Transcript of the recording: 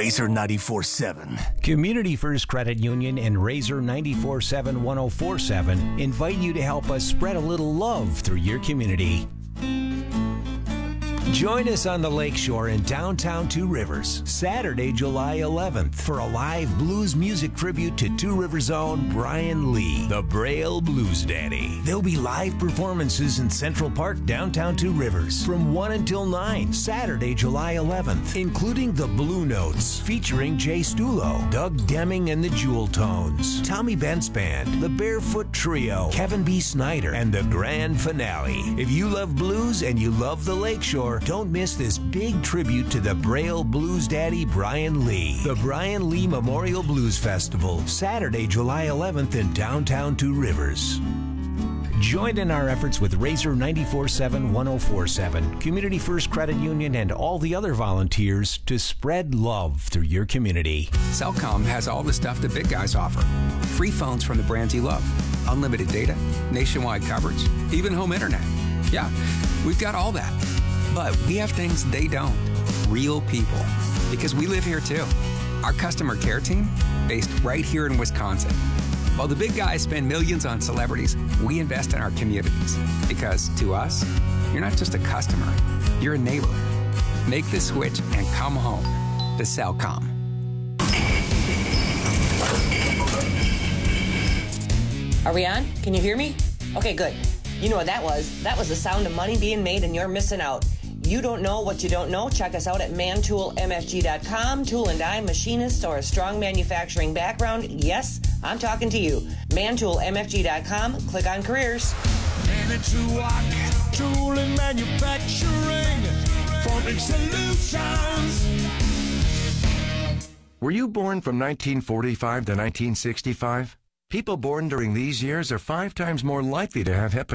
Razor 94.7. Community First Credit Union and Razor 94.7-1047 invite you to help us spread a little love through your community. Join us on the Lakeshore in downtown Two Rivers, Saturday, July 11th, for a live blues music tribute to Two Rivers' own Brian Lee, the Braille Blues Daddy. There'll be live performances in Central Park, downtown Two Rivers, from 1 until 9, Saturday, July 11th, including the Blue Notes, featuring Jay Stulo, Doug Deming and the Jewel Tones, Tommy Bent's Band, the Barefoot Trio, Kevin B. Snyder, and the grand finale. If you love blues and you love the Lakeshore, don't miss this big tribute to the Braille Blues Daddy, Brian Lee. The Brian Lee Memorial Blues Festival, Saturday, July 11th in downtown Two Rivers. Join in our efforts with Razor 94.7-1047, Community First Credit Union, and all the other volunteers to spread love through your community. Cellcom has all the stuff the big guys offer. Free phones from the brands you love, unlimited data, nationwide coverage, even home internet. Yeah, we've got all that. But we have things they don't. Real people. Because we live here too. Our customer care team, based right here in Wisconsin. While the big guys spend millions on celebrities, we invest in our communities. Because to us, you're not just a customer, you're a neighbor. Make the switch and come home to Cellcom. Are we on? Can you hear me? Okay, good. You know what that was. That was the sound of money being made, and you're missing out. You don't know what you don't know? Check us out at mantoolmfg.com. Tool and die machinists or a strong manufacturing background? Yes, I'm talking to you. mantoolmfg.com. Click on careers. Tool and manufacturing, forming solutions. Were you born from 1945 to 1965? People born during these years are 5 times more likely to have hepatitis